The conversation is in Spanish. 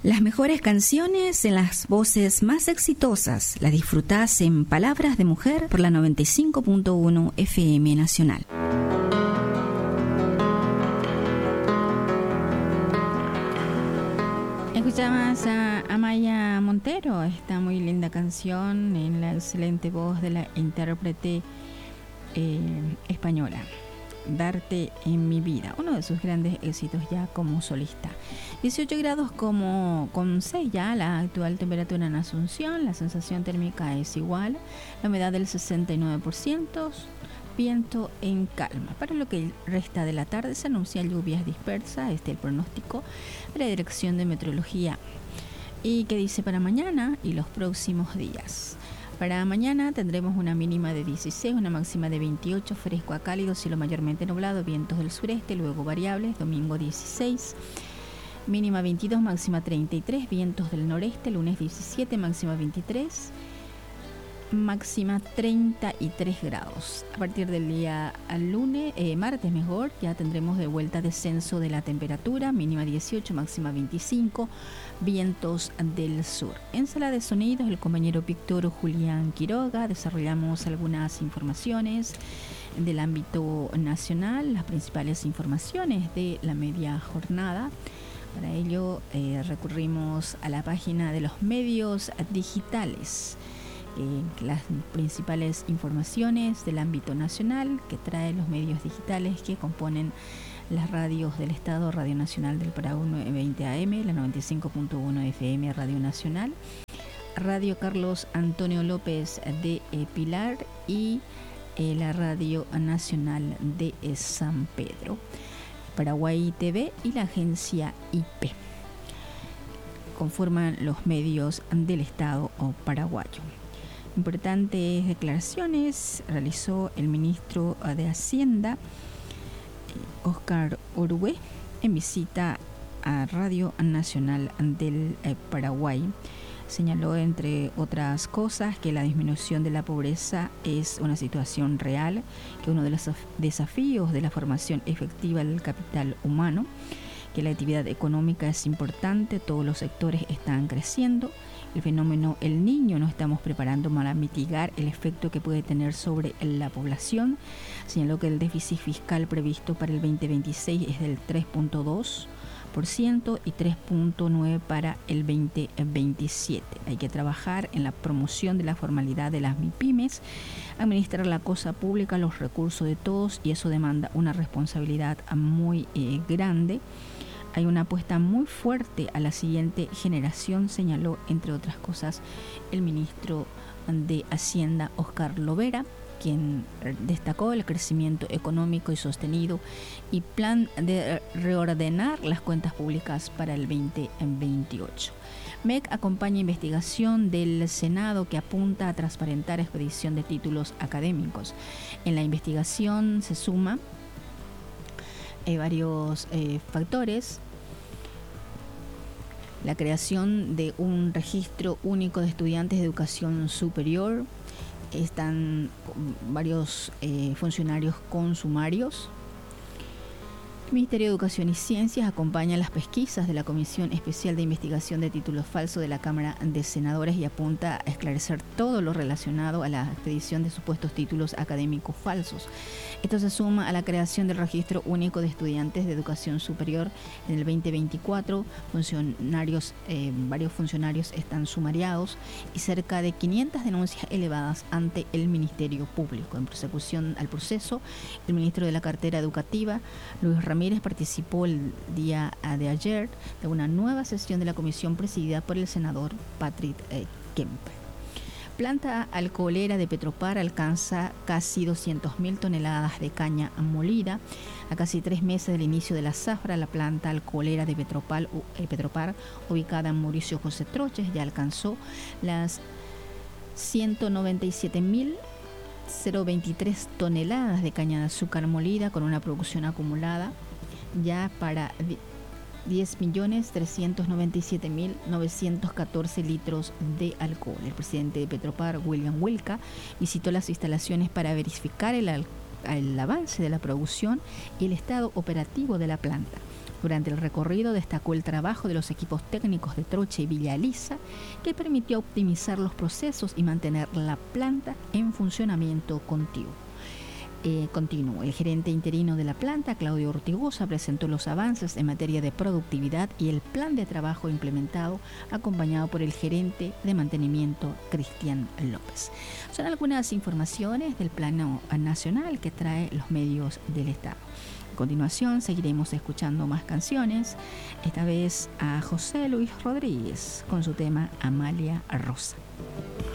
Las mejores canciones en las voces más exitosas las disfrutás en Palabras de Mujer por la 95.1 FM Nacional. Escuchamos a Amaya Montero, esta muy linda canción en la excelente voz de la intérprete española. Darte en mi vida, uno de sus grandes éxitos ya como solista. 18 grados con 6 ya la actual temperatura en Asunción, la sensación térmica es igual, la humedad del 69%, viento en calma. Para lo que resta de la tarde se anuncian lluvias dispersas, este es el pronóstico de la Dirección de Meteorología. ¿Y qué dice para mañana y los próximos días? Para mañana tendremos una mínima de 16, una máxima de 28, fresco a cálido, cielo mayormente nublado, vientos del sureste, luego variables, domingo 16, mínima 22, máxima 33, vientos del noreste, lunes 17, máxima 23, máxima 33 grados. A partir del día martes mejor, ya tendremos de vuelta descenso de la temperatura, mínima 18, máxima 25, vientos del sur. En sala de sonidos, el compañero Víctor Julián Quiroga, desarrollamos algunas informaciones del ámbito nacional, las principales informaciones de la media jornada. Para ello recurrimos a la página de los medios digitales. Las principales informaciones del ámbito nacional que trae los medios digitales que componen las radios del Estado, Radio Nacional del Paraguay 920 AM, la 95.1 FM Radio Nacional, Radio Carlos Antonio López de Pilar y la Radio Nacional de San Pedro, Paraguay TV y la agencia IP. Conforman los medios del Estado paraguayo. Importantes declaraciones realizó el ministro de Hacienda, Oscar Urue, en visita a Radio Nacional del Paraguay. Señaló, entre otras cosas, que la disminución de la pobreza es una situación real, que uno de los desafíos de la formación efectiva del capital humano, que la actividad económica es importante, todos los sectores están creciendo. El fenómeno El Niño nos estamos preparando para mitigar el efecto que puede tener sobre la población. Señaló que el déficit fiscal previsto para el 2026 es del 3.2% y 3.9% para el 2027. Hay que trabajar en la promoción de la formalidad de las MIPYMES, administrar la cosa pública, los recursos de todos, y eso demanda una responsabilidad muy grande. Hay una apuesta muy fuerte a la siguiente generación, señaló, entre otras cosas, el ministro de Hacienda, Oscar Lovera, quien destacó el crecimiento económico y sostenido y plan de reordenar las cuentas públicas para el 2028. MEC acompaña investigación del Senado que apunta a transparentar expedición de títulos académicos. En la investigación se suma varios factores. La creación de un registro único de estudiantes de educación superior. Están varios funcionarios con sumarios. El Ministerio de Educación y Ciencias acompaña las pesquisas de la Comisión Especial de Investigación de Títulos Falsos de la Cámara de Senadores y apunta a esclarecer todo lo relacionado a la expedición de supuestos títulos académicos falsos. Esto se suma a la creación del Registro Único de Estudiantes de Educación Superior en el 2024. Varios funcionarios están sumariados y cerca de 500 denuncias elevadas ante el Ministerio Público. En persecución al proceso, el ministro de la Cartera Educativa, Luis Ramírez, participó el día de ayer de una nueva sesión de la comisión presidida por el senador Patrick Kemper. Planta alcoholera de Petropar alcanza casi 200.000 toneladas de caña molida. A casi 3 meses del inicio de la zafra, la planta alcoholera de Petropar, ubicada en Mauricio José Troches, ya alcanzó las 197.023 toneladas de caña de azúcar molida, con una producción acumulada ya para 10.397.914 litros de alcohol. El presidente de Petropar, William Wilca, visitó las instalaciones para verificar el avance de la producción y el estado operativo de la planta. Durante el recorrido destacó el trabajo de los equipos técnicos de Troche y Villa Elisa, que permitió optimizar los procesos y mantener la planta en funcionamiento continuo. El gerente interino de la planta, Claudio Ortigosa, presentó los avances en materia de productividad y el plan de trabajo implementado, acompañado por el gerente de mantenimiento, Cristian López. Son algunas informaciones del plano nacional que trae los medios del Estado. A continuación seguiremos escuchando más canciones, esta vez a José Luis Rodríguez con su tema Amalia Rosa.